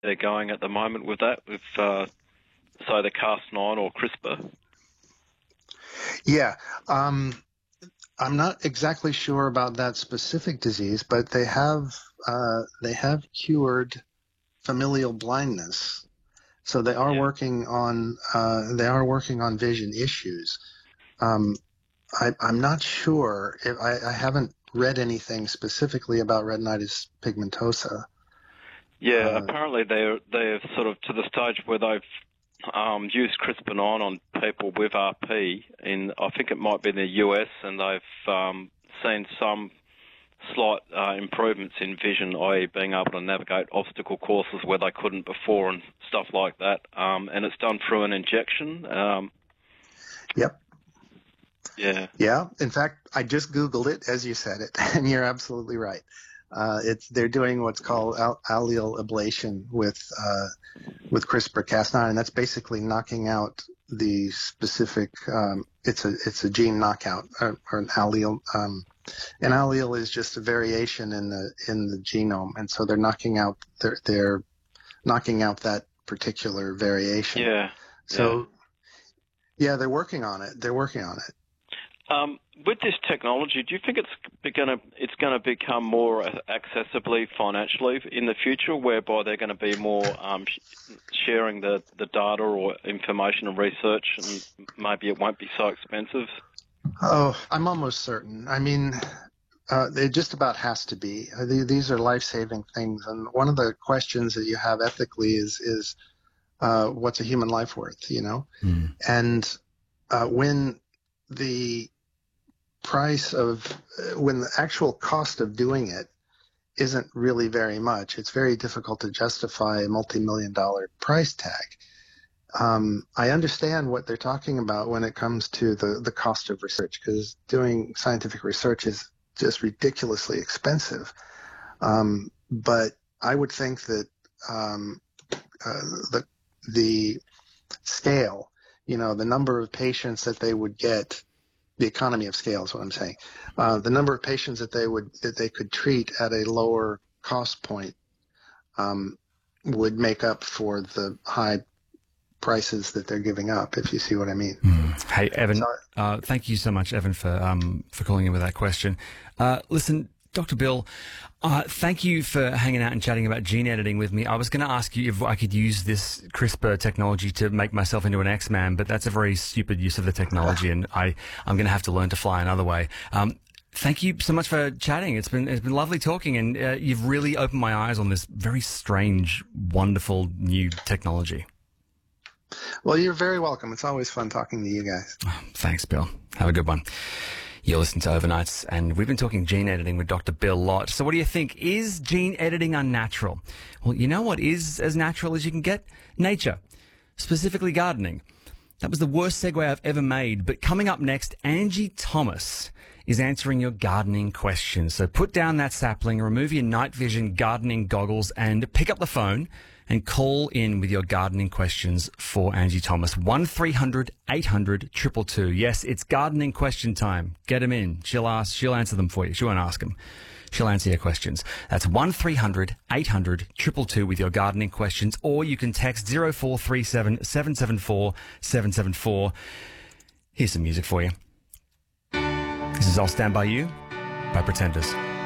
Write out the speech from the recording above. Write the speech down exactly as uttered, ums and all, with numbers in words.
they're going at the moment with that, with, uh, say, the Cas nine or CRISPR? Yeah. Um, I'm not exactly sure about that specific disease, but they have uh, they have cured familial blindness. So they are Yeah. working on uh, they are working on vision issues. Um, I, I'm not sure. If, I, I haven't read anything specifically about retinitis pigmentosa. Yeah, Uh, apparently they're they're sort of to the stage where they've um, used CRISPR nine on people with R P in, I think it might be in the U S, and they've um, seen some slight uh, improvements in vision, that is being able to navigate obstacle courses where they couldn't before and stuff like that. Um, and it's done through an injection. Um, yep. Yeah. Yeah. In fact, I just Googled it as you said it, and you're absolutely right. Uh, it's they're doing what's called al- allele ablation with uh, with CRISPR Cas nine, and that's basically knocking out the specific. Um, it's a it's a gene knockout or, or an allele. Um, an allele is just a variation in the in the genome, and so they're knocking out they're they're knocking out that particular variation. Yeah. So yeah, yeah they're working on it. They're working on it. Um, with this technology, do you think it's going to it's going to become more accessibly financially in the future, whereby they're going to be more um, sh- sharing the, the data or information and research, and maybe it won't be so expensive? Oh, I'm almost certain. I mean, uh, it just about has to be. Uh, the- These are life-saving things, and one of the questions that you have ethically is is uh, what's a human life worth? You know, Mm. and uh, when the price of when the actual cost of doing it isn't really very much, it's very difficult to justify a multi-million dollar price tag. Um, I understand what they're talking about when it comes to the, the cost of research, because doing scientific research is just ridiculously expensive. Um, but I would think that um, uh, the the scale, you know, the number of patients that they would get, the economy of scale is what I'm saying. Uh, the number of patients that they would that they could treat at a lower cost point um, would make up for the high prices that they're giving up, if you see what I mean. Mm. Hey, Evan, So, uh, thank you so much, Evan, for um, for calling in with that question. Uh, listen, Doctor Bill, uh, thank you for hanging out and chatting about gene editing with me. I was going to ask you if I could use this CRISPR technology to make myself into an X-Man, but that's a very stupid use of the technology, and I, I'm going to have to learn to fly another way. Um, thank you so much for chatting. It's been it's been lovely talking, and uh, you've really opened my eyes on this very strange, wonderful new technology. well, you're very welcome. It's always fun talking to you guys. Thanks, Bill. Have a good one. You're listening to Overnights, and we've been talking gene editing with Doctor Bill Lott. So what do you think? Is gene editing unnatural? Well, you know what is as natural as you can get? Nature, specifically gardening. That was the worst segue I've ever made, but coming up next, Angie Thomas is answering your gardening questions. So put down that sapling, remove your night vision gardening goggles, and pick up the phone and call in with your gardening questions for Angie Thomas. one three hundred eight hundred two two two. Yes, it's gardening question time. Get them in. She'll ask, she'll answer them for you. She won't ask them. She'll answer your questions. That's one three hundred eight hundred two two two with your gardening questions, or you can text zero four three seven seven seven four seven seven four. Here's some music for you. This is I'll Stand By You by Pretenders.